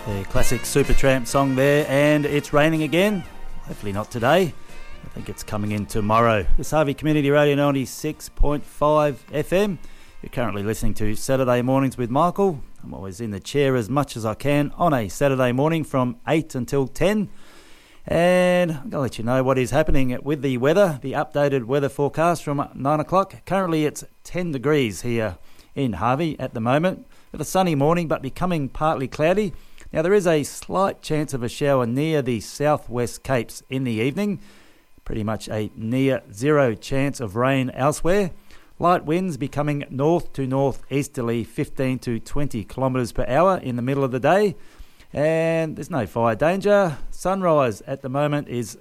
The classic Supertramp song there, and it's raining again. Hopefully not today. I think it's coming in tomorrow. This Harvey Community Radio 96.5 FM. You're currently listening to Saturday Mornings with Michael. I'm always in the chair as much as I can on a Saturday morning from 8 until 10. And I'm going to let you know what is happening with the weather, the updated weather forecast from 9 o'clock. Currently it's 10 degrees here in Harvey at the moment, with a sunny morning but becoming partly cloudy. Now, there is a slight chance of a shower near the southwest Capes in the evening. Pretty much a near zero chance of rain elsewhere. Light winds becoming north to northeasterly 15 to 20 kilometres per hour in the middle of the day. And there's no fire danger. Sunrise at the moment is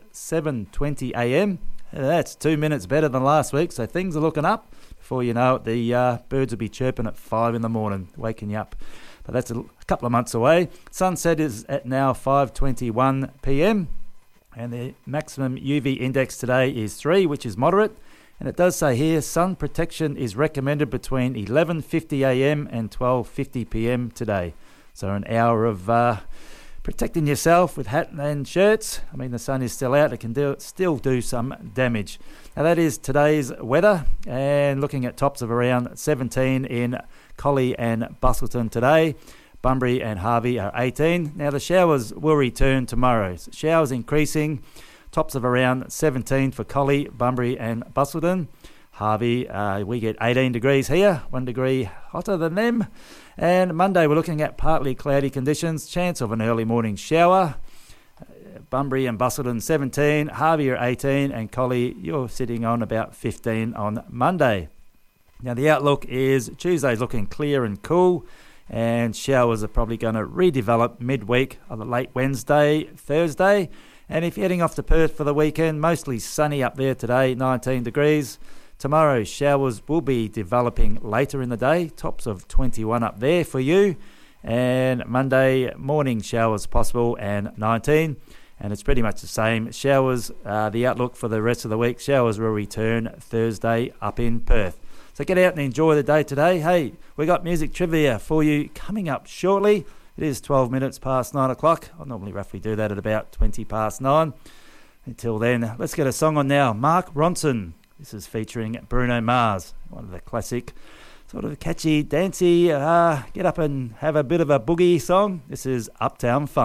7:20 a.m. That's 2 minutes better than last week, so things are looking up. Before you know it, the birds will be chirping at 5 in the morning, waking you up. But that's a couple of months away. Sunset is at now 5:21 p.m. and the maximum UV index today is 3, which is moderate. And it does say here sun protection is recommended between 11:50 a.m. and 12:50 p.m. today. So an hour of protecting yourself with hat and shirts. I mean, the sun is still out. It can still do some damage. Now, that is today's weather. And looking at tops of around 17 in Collie and Bustleton today. Bunbury and Harvey are 18. Now, the showers will return tomorrow. So showers increasing. Tops of around 17 for Collie, Bunbury and Bustleton. Harvey, we get 18 degrees here, 1 degree hotter than them. And Monday, we're looking at partly cloudy conditions, chance of an early morning shower. Bunbury and Bustleton 17, Harvey are 18, and Collie, you're sitting on about 15 on Monday. Now, the outlook is Tuesday's looking clear and cool, and showers are probably going to redevelop midweek on the late Wednesday, Thursday. And if you're heading off to Perth for the weekend, mostly sunny up there today, 19 degrees. Tomorrow, showers will be developing later in the day, tops of 21 up there for you. And Monday, morning showers possible and 19. And it's pretty much the same. Showers, the outlook for the rest of the week, showers will return Thursday up in Perth. So get out and enjoy the day today. Hey, we got music trivia for you coming up shortly. It is 12 minutes past 9 o'clock. I normally roughly do that at about 20 past 9. Until then, let's get a song on now. Mark Ronson. This is featuring Bruno Mars, one of the classic, sort of catchy, dancey, get up and have a bit of a boogie song. This is Uptown Funk.